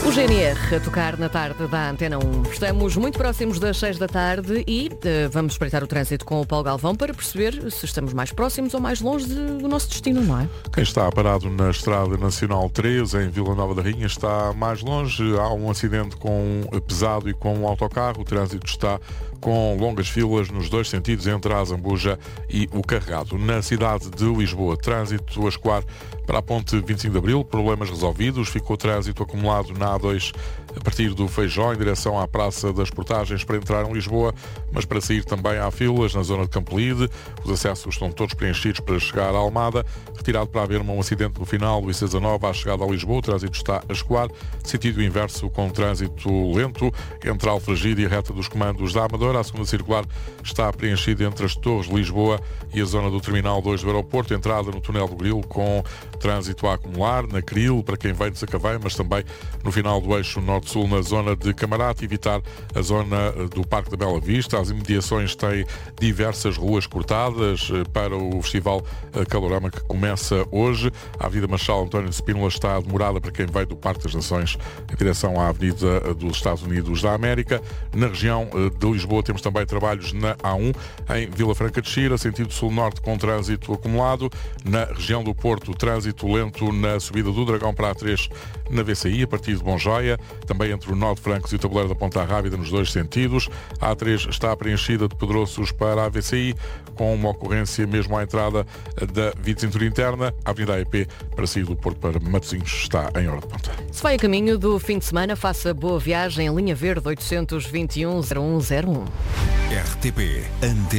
O GNR a tocar na tarde da Antena 1. Estamos muito próximos das 6 da tarde e vamos espreitar o trânsito com o Paulo Galvão para perceber se estamos mais próximos ou mais longe do nosso destino, não é? Quem está parado na Estrada Nacional 3, em Vila Nova da Rainha, está mais longe. Há um acidente com pesado e com um autocarro. O trânsito está com longas filas nos dois sentidos, entre a Azambuja e o Carregado. Na cidade de Lisboa, trânsito a escoar para a ponte 25 de Abril, problemas resolvidos. Ficou trânsito acumulado na A2 a partir do Feijó, em direção à Praça das Portagens para entrar em Lisboa, mas para sair também há filas na zona de Campolide. Os acessos estão todos preenchidos para chegar à Almada. Retirado para haver um acidente no final do IC19 à chegada a Lisboa. O trânsito está a escoar, sentido inverso com trânsito lento entre a Alfragide e a reta dos comandos da Amadora. A segunda circular está preenchida entre as Torres de Lisboa e a zona do Terminal 2 do aeroporto. Entrada no túnel do Grilo com trânsito a acumular na Cril para quem vem de Sacavém, mas também no final do eixo norte-sul na zona de Camarate. Evitar a zona do Parque da Bela Vista. As imediações têm diversas ruas cortadas para o Festival Calorama que começa hoje. A Avenida Marechal António de Spínola está demorada para quem vem do Parque das Nações em direção à Avenida dos Estados Unidos da América. Na região de Lisboa temos também trabalhos na A1 em Vila Franca de Xira, sentido sul-norte com trânsito acumulado. Na região do Porto, trânsito lento na subida do Dragão para a A3 na VCI, a partir de Bonjoia, também entre o Nó de Francos e o Tabuleiro da Ponta Rábida nos dois sentidos. A A3 está preenchida de Pedroços para a VCI, com uma ocorrência mesmo à entrada da Via de Cintura Interna. A Avenida AEP para sair do Porto para Matosinhos está em hora de ponta. Se vai a caminho do fim de semana, faça boa viagem em linha verde 821 0101. RTP Antena.